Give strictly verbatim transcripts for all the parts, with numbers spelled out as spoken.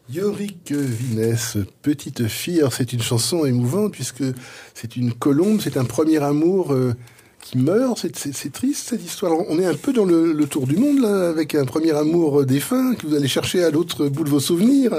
Yorick Vinesse, Petite fille. Alors c'est une chanson émouvante puisque c'est une colombe, c'est un premier amour euh, qui meurt. C'est, c'est, c'est triste cette histoire. Alors, on est un peu dans le, le tour du monde là, avec un premier amour défunt que vous allez chercher à l'autre bout de vos souvenirs.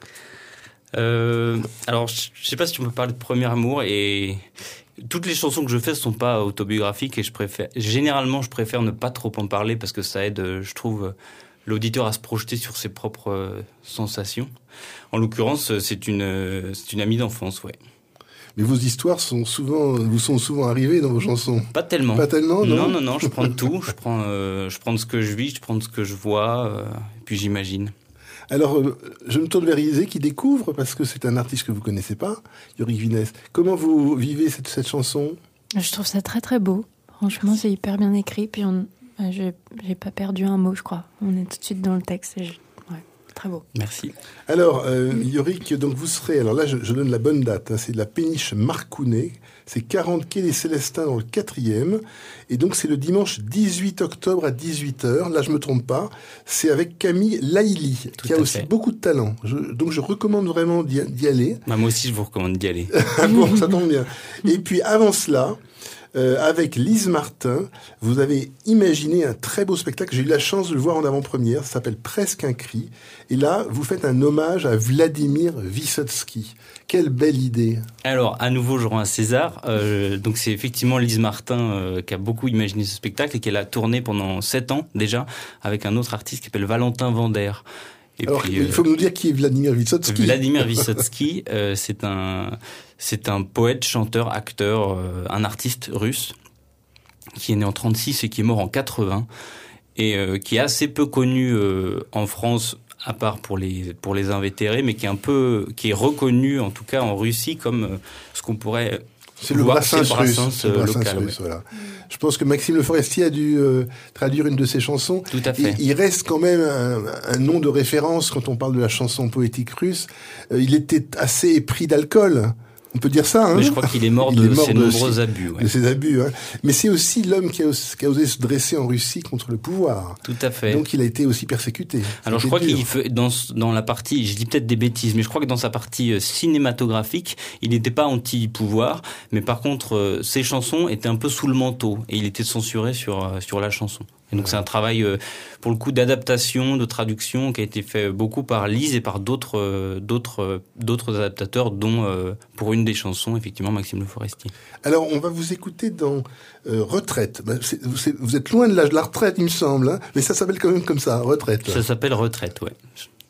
Euh, alors je sais pas si tu me parles de premier amour, et toutes les chansons que je fais ne sont pas autobiographiques, et je préfère généralement je préfère ne pas trop en parler parce que ça aide, je trouve, l'auditeur à se projeter sur ses propres euh, sensations. En l'occurrence, c'est une, euh, c'est une amie d'enfance, ouais. Mais vos histoires sont souvent, vous sont souvent arrivées dans vos chansons. Pas tellement. Pas tellement, non. Non, non, non. Je prends de tout. Je prends, euh, je prends de ce que je vis, je prends de ce que je vois, euh, et puis j'imagine. Alors, euh, je me tourne vers Isée qui découvre, parce que c'est un artiste que vous connaissez pas, Yorick Vinesse. Comment vous vivez cette, cette chanson ? Je trouve ça très très beau. Franchement, c'est hyper bien écrit. Puis on, euh, j'ai, j'ai pas perdu un mot, je crois. On est tout de suite dans le texte. Et je, ouais, très beau. Merci. Alors, euh, Yorick, donc vous serez, alors là je, je donne la bonne date, hein, c'est de la péniche Marcounet, c'est quarante quai des Célestins dans le quatrième, et donc c'est le dimanche dix-huit octobre à dix-huit heures, là je me trompe pas, c'est avec Camille Laïli, Tout qui a à aussi fait. beaucoup de talent, je, donc je recommande vraiment d'y, d'y aller. Bah, moi aussi, je vous recommande d'y aller. Ah bon, ça tombe bien. Et puis avant cela, Euh, avec Lise Martin, vous avez imaginé un très beau spectacle. J'ai eu la chance de le voir en avant-première. Ça s'appelle Presque un cri. Et là, vous faites un hommage à Vladimir Vysotsky. Quelle belle idée. Alors, à nouveau, je rends à César. Euh, donc, c'est effectivement Lise Martin euh, qui a beaucoup imaginé ce spectacle et qu'elle a tourné pendant sept ans déjà avec un autre artiste qui s'appelle Valentin Vander. Et Alors, puis, il faut euh, nous dire qui est Vladimir Vysotsky. Vladimir Vysotsky, euh, c'est un, c'est un poète, chanteur, acteur, euh, un artiste russe qui est né en trente-six et qui est mort en quatre-vingts, et euh, qui est assez peu connu euh, en France, à part pour les pour les invétérés, mais qui est un peu, qui est reconnu en tout cas en Russie comme euh, ce qu'on pourrait C'est le voir, Brassens c'est russe. Brassens, C'est le euh, Brassens local, russe, ouais. voilà. Je pense que Maxime Le Forestier a dû euh, traduire une de ses chansons. Tout à fait. Il, il reste quand même un, un nom de référence quand on parle de la chanson poétique russe. Euh, il était assez épris d'alcool. On peut dire ça, hein. Mais je crois qu'il est mort Il de est mort ses de nombreux ses- abus. Ouais. de ses abus. Hein. Mais c'est aussi l'homme qui a, os- qui a osé se dresser en Russie contre le pouvoir. Tout à fait. Donc il a été aussi persécuté. Alors je C'était crois dur. qu'il fait dans dans la partie, je dis peut-être des bêtises, mais je crois que dans sa partie euh, cinématographique, il n'était pas anti-pouvoir, mais par contre euh, ses chansons étaient un peu sous le manteau et il était censuré sur euh, sur la chanson. Et donc c'est un travail euh, pour le coup d'adaptation, de traduction qui a été fait beaucoup par Lise et par d'autres euh, d'autres euh, d'autres adaptateurs, dont euh, pour une des chansons effectivement Maxime Le Forestier. Alors on va vous écouter dans euh, Retraite. Ben, c'est- c'est- vous êtes loin de l'âge de la retraite, il me semble, hein, mais ça s'appelle quand même comme ça, Retraite. Ça s'appelle Retraite, ouais.